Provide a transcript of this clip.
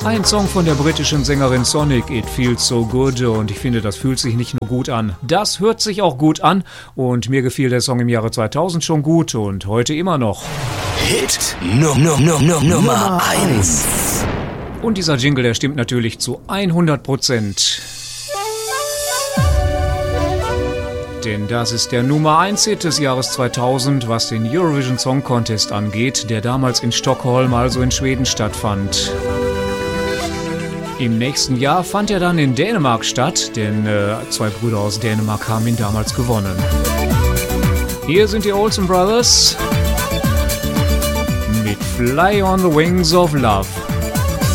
Ein Song von der britischen Sängerin Sonic, It Feels So Good, und ich finde, das fühlt sich nicht nur gut an, das hört sich auch gut an, und mir gefiel der Song im Jahre 2000 schon gut und heute immer noch. Hit Nummer 1. Und dieser Jingle, der stimmt natürlich zu 100%. Denn das ist der Nummer 1 Hit des Jahres 2000, was den Eurovision Song Contest angeht, der damals in Stockholm, also in Schweden, stattfand. Im nächsten Jahr fand er dann in Dänemark statt, denn zwei Brüder aus Dänemark haben ihn damals gewonnen. Hier sind die Olsen Brothers mit Fly on the Wings of Love.